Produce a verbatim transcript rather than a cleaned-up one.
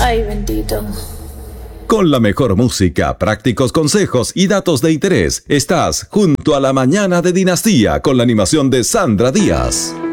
Ay, bendito. Con la mejor música, prácticos consejos y datos de interés, estás junto a la mañana de Dinastía con la animación de Sandra Díaz.